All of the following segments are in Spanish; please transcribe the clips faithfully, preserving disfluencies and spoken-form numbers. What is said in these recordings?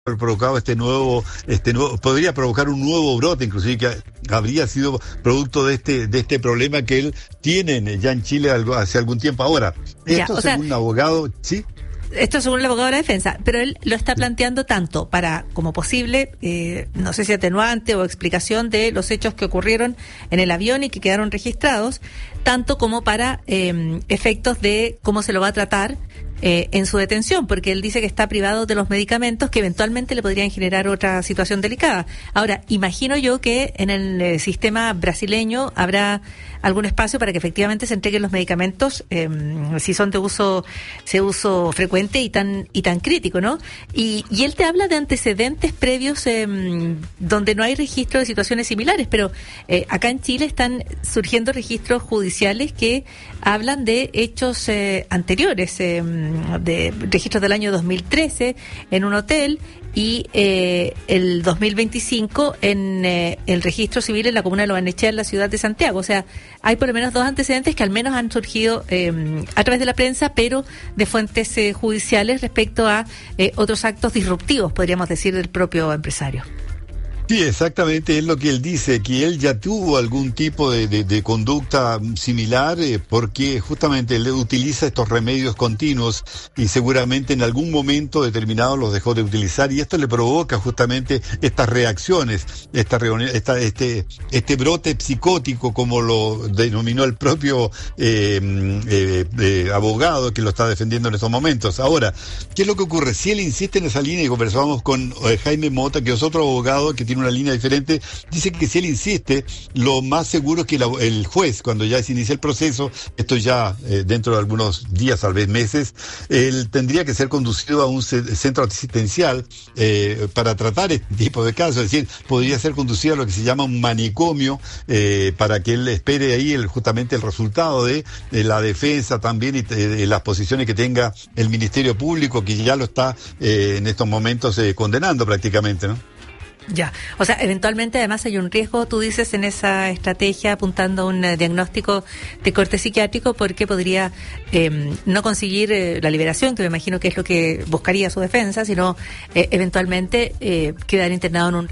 provocado este nuevo, este nuevo, podría provocar un nuevo brote, inclusive que habría sido producto de este, de este problema que él tiene ya en Chile algo, hace algún tiempo ahora. Ya, Esto, o según sea, un abogado, ¿sí? Esto según el abogado de la defensa, pero él lo está planteando tanto para como posible, eh, no sé si atenuante o explicación de los hechos que ocurrieron en el avión y que quedaron registrados, tanto como para eh, efectos de cómo se lo va a tratar eh, en su detención, porque él dice que está privado de los medicamentos que eventualmente le podrían generar otra situación delicada. Ahora, imagino yo que en el eh, sistema brasileño habrá algún espacio para que efectivamente se entreguen los medicamentos, eh, si son de uso, de uso frecuente y tan y tan crítico, ¿no? Y, y él te habla de antecedentes previos eh, donde no hay registro de situaciones similares, pero eh, acá en Chile están surgiendo registros judiciales que hablan de hechos eh, anteriores, eh, de registros del año dos mil trece en un hotel y eh, el dos mil veinticinco en eh, el registro civil en la comuna de Lobarnechea, en la ciudad de Santiago. O sea, hay por lo menos dos antecedentes que al menos han surgido eh, a través de la prensa, pero de fuentes eh, judiciales respecto a eh, otros actos disruptivos, podríamos decir, del propio empresario. Sí, exactamente, es lo que él dice, que él ya tuvo algún tipo de, de, de conducta similar eh, porque justamente él utiliza estos remedios continuos y seguramente en algún momento determinado los dejó de utilizar y esto le provoca justamente estas reacciones, esta, reunión, esta este este brote psicótico como lo denominó el propio eh, eh, eh, abogado que lo está defendiendo en estos momentos. Ahora, ¿qué es lo que ocurre? Si él insiste en esa línea y conversamos con eh, Jaime Mota, que es otro abogado que tiene una línea diferente, dice que si él insiste, lo más seguro es que la, el juez, cuando ya se inicia el proceso, esto ya eh, dentro de algunos días, tal vez meses, él tendría que ser conducido a un ce- centro asistencial eh, para tratar este tipo de casos, es decir, podría ser conducido a lo que se llama un manicomio eh, para que él espere ahí el, justamente el resultado de, de la defensa también y de, de las posiciones que tenga el Ministerio Público, que ya lo está eh, en estos momentos eh, condenando prácticamente, ¿no? Ya, o sea, eventualmente además hay un riesgo, tú dices, en esa estrategia apuntando a un eh, diagnóstico de corte psiquiátrico porque podría eh, no conseguir eh, la liberación, que me imagino que es lo que buscaría su defensa, sino eh, eventualmente eh, quedar internado en un...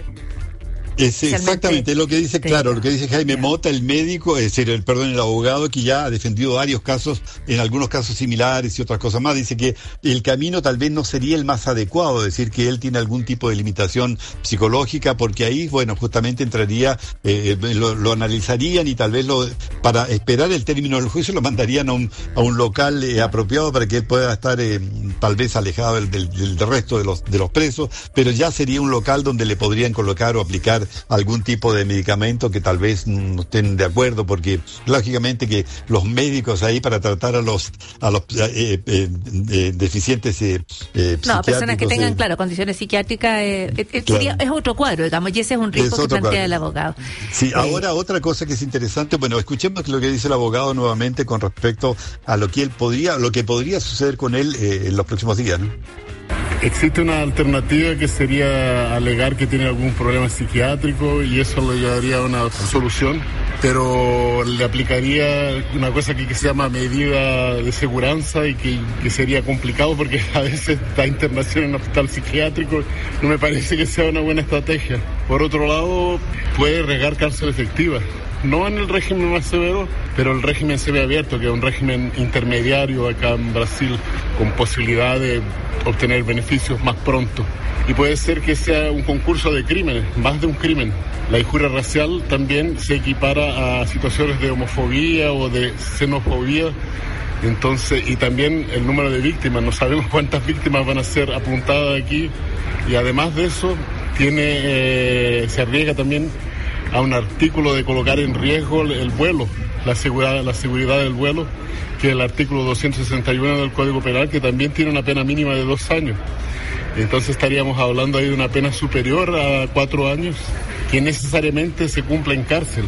Es exactamente lo que dice, claro, lo que dice Jaime yeah. Mota, el médico, es decir, el, perdón, el abogado que ya ha defendido varios casos, en algunos casos similares y otras cosas más, dice que el camino tal vez no sería el más adecuado, decir que él tiene algún tipo de limitación psicológica, porque ahí, bueno, justamente entraría, eh, lo, lo analizarían y tal vez lo, para esperar el término del juicio lo mandarían a un, a un local eh, apropiado para que él pueda estar eh, tal vez alejado del, del, del resto de los, de los presos, pero ya sería un local donde le podrían colocar o aplicar algún tipo de medicamento que tal vez no estén de acuerdo, porque lógicamente que los médicos ahí para tratar a los a los eh, eh, eh, deficientes eh, eh, no, personas que tengan, eh, claro, condiciones psiquiátricas, eh, eh, claro. sería, es otro cuadro, digamos, y ese es un riesgo es que plantea cuadro. El abogado. Sí, eh, ahora otra cosa que es interesante, bueno, escuchemos lo que dice el abogado nuevamente con respecto a lo que él podría, lo que podría suceder con él eh, en los próximos días, ¿no? Existe una alternativa que sería alegar que tiene algún problema psiquiátrico y eso le llevaría a una solución, pero le aplicaría una cosa que, que se llama medida de seguridad y que, que sería complicado porque a veces da internación en un hospital psiquiátrico, no me parece que sea una buena estrategia. Por otro lado, puede arriesgar cárcel efectiva. No en el régimen más severo, pero el régimen semiabierto, que es un régimen intermediario acá en Brasil, con posibilidad de obtener beneficios más pronto. Y puede ser que sea un concurso de crímenes, más de un crimen. La injuria racial también se equipara a situaciones de homofobia o de xenofobia. Entonces, y también el número de víctimas, no sabemos cuántas víctimas van a ser apuntadas aquí. Y además de eso, tiene eh, se arriesga también a un artículo de colocar en riesgo el vuelo, la seguridad, la seguridad del vuelo, que es el artículo doscientos sesenta y uno del Código Penal, que también tiene una pena mínima de dos años. Entonces estaríamos hablando ahí de una pena superior a cuatro años, que necesariamente se cumpla en cárcel.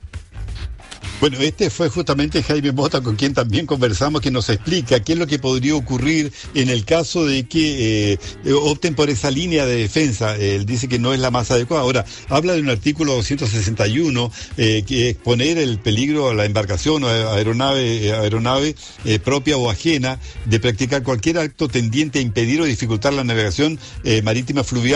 Bueno, este fue justamente Jaime Mota, con quien también conversamos, que nos explica qué es lo que podría ocurrir en el caso de que eh, opten por esa línea de defensa. Él dice que no es la más adecuada. Ahora, habla de un artículo doscientos sesenta y uno, eh, que es poner el peligro a la embarcación o aeronave, aeronave eh, propia o ajena de practicar cualquier acto tendiente a impedir o dificultar la navegación eh, marítima fluvial